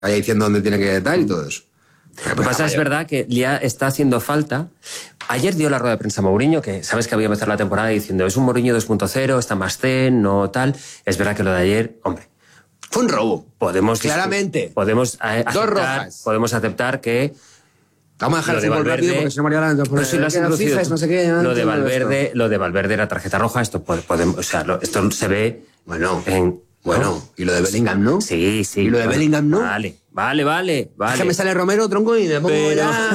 vaya diciendo dónde tiene que estar y todo eso. Lo que pasa es verdad que ya está haciendo falta. Ayer dio la rueda de prensa Mourinho, que sabes que había empezado la temporada diciendo es un Mourinho 2.0, está más zen, no tal. Es verdad que lo de ayer, hombre, fue un robo. Claramente. Podemos Dos rojas. Podemos aceptar que vamos a dejar el fútbol rápido porque se me maría la no sé qué, lo de Valverde era tarjeta roja, esto podemos, o sea, esto se ve Bueno, ¿y lo de Bellingham, no? Sí. ¿Y lo de Bellingham, no? Vale. Es que me sale Romero, tronco, y me pongo ya...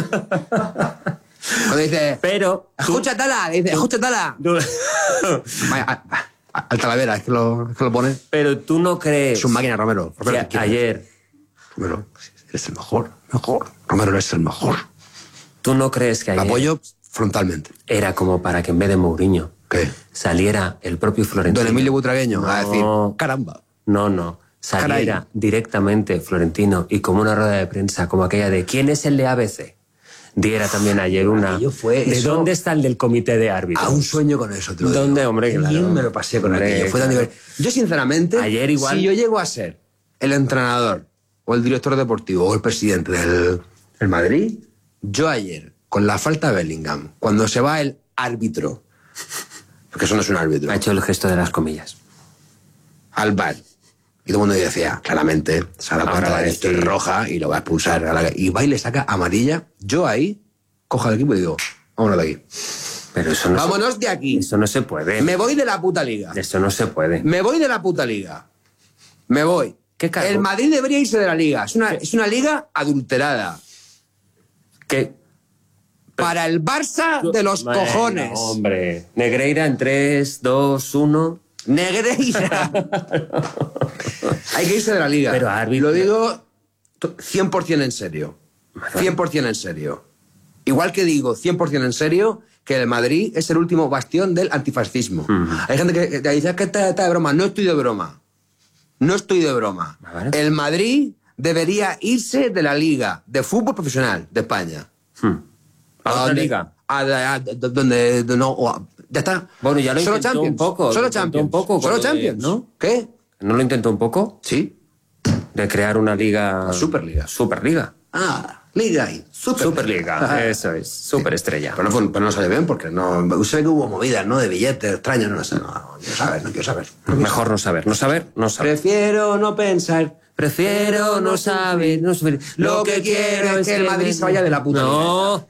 Cuando dice... Pero... ¡Escúchatala! Dice, ¡escúchatala! Vaya, al Talavera, es que lo pone. Pero tú no crees... Es un máquina, Romero. Que ayer... Romero, eres el mejor. Romero, eres el mejor. ¿Tú no crees que ayer... Lo apoyo frontalmente. Era como para que en vez de Mourinho... ¿Qué? Saliera el propio Florentino. Don Emilio Butragueño a decir, caramba. No. Saliera directamente Florentino y como una rueda de prensa como aquella de ¿quién es el de ABC? Diera también ayer una... ¿De dónde está el del comité de árbitros? A un sueño con eso, te lo digo. ¿Dónde, hombre? Claro. Bien me lo pasé con aquello. Fue tan divertido. Yo, sinceramente, ayer igual... si yo llego a ser el entrenador o el director deportivo o el presidente del Madrid, yo ayer, con la falta de Bellingham, cuando se va el árbitro... Porque eso no es un árbitro. Ha hecho el gesto de las comillas. Al bar. Y todo el mundo decía, claramente, se la puerta de esto es roja y lo va a expulsar. Y va y le saca amarilla. Yo ahí cojo al equipo y digo, vámonos de aquí. Pero eso no vámonos de aquí. Eso no se puede. Me voy de la puta liga. Eso no se puede. Me voy de la puta liga. Me voy. ¿Qué cargo? El Madrid debería irse de la liga. Es una liga adulterada. ¿Qué? Para el Barça de los cojones. Hombre. Negreira en 3, 2, 1. Negreira. Hay que irse de la liga. Pero árbitro. Lo digo 100% en serio. 100% en serio. Igual que digo 100% en serio que el Madrid es el último bastión del antifascismo. Hay gente que dice que está de broma. No estoy de broma. ¿Vale? El Madrid debería irse de la liga de fútbol profesional de España. ¿A otra liga? Donde no... Ya está. Bueno, ya lo Solo intentó Champions. un poco. Solo Champions. Solo Champions. ¿No? ¿Qué? ¿No lo intentó un poco? Sí. De crear una liga... Superliga. Liga y Superliga. Eso es. Superestrella. Pero no salió bien porque no... Sé que hubo movidas, ¿no? De billetes extraños, no sé. No quiero saber. Mejor no saber. Prefiero no pensar. Prefiero no saber. Lo que quiero es que el Madrid se vaya de la puta No.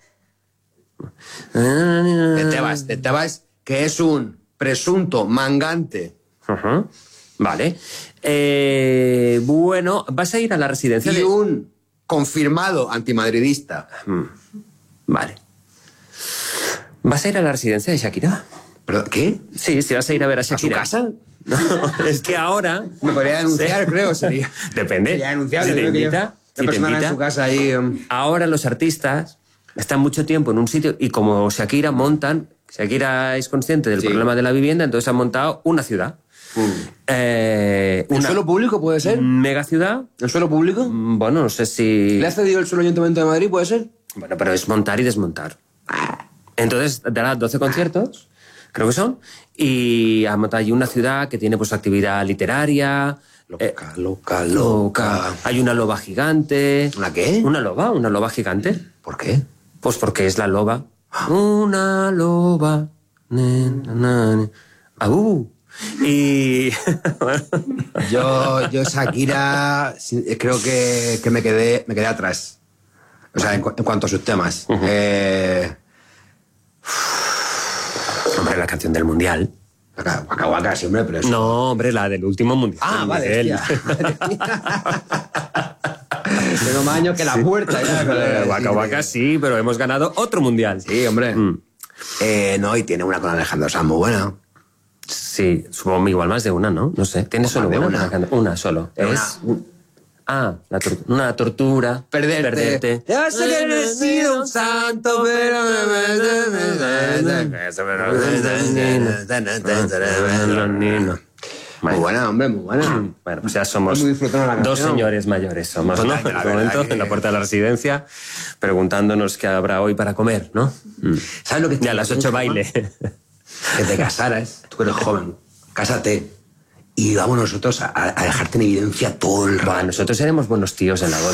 De Tebas, que es un presunto mangante. Vale. Bueno, vas a ir a la residencia y un confirmado antimadridista. Vale. ¿Vas a ir a la residencia de Shakira? ¿Pero qué? Sí, vas a ir a ver a Shakira. ¿A su casa? No, es que ahora... Me podría denunciar, creo, sería. Depende. Sería denunciable. Si te invita, en su casa ahí... Ahora los artistas están mucho tiempo en un sitio y como Shakira montan... Shakira es consciente del problema de la vivienda, entonces han montado una ciudad. ¿El suelo público puede ser? ¿Mega ciudad? ¿El suelo público? Bueno, no sé si... ¿Le ha cedido el suelo Ayuntamiento de Madrid, puede ser? Bueno, pero es montar y desmontar. Entonces dará 12 conciertos, creo que son, y ha montado allí una ciudad que tiene pues actividad literaria... Loca. Hay una loba gigante. ¿Una qué? Una loba gigante. ¿Por qué? Pues porque es la loba. Una loba. Y... yo Shakira, creo que me quedé atrás. O sea, en cuanto a sus temas. Hombre, la canción del Mundial. Waka Waka, siempre, pero eso... No, hombre, la del último Mundial. Vale, tengo más años que la puerta. Waka Waka sí, pero hemos ganado otro Mundial. Sí, hombre. No, y tiene una con Alejandro Sanz muy buena. Sí, supongo igual más de una, ¿no? No sé. Tiene solo una. Una solo. Es... una tortura. Perderte. Ya sé que no he sido un santo, pero... Muy buena, hombre, muy buena. Bueno, pues ya somos dos señores mayores, somos, ¿no? En este momento, en la puerta de la residencia, preguntándonos qué habrá hoy para comer, ¿no? ¿Sabes lo que... Ya a las 8 baile. Que te casaras, tú que eres joven, cásate y vamos nosotros a dejarte en evidencia todo el rato. Nosotros seremos buenos tíos en la boda.